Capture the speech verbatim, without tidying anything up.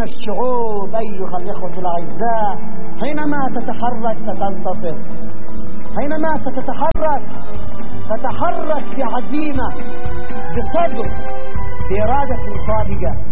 الشعوب أيها الإخوة الأعزاء حينما تتحرك ستنتصر، حينما ستتحرك تتحرك بعزيمة، بصبر، بإرادة صادقة.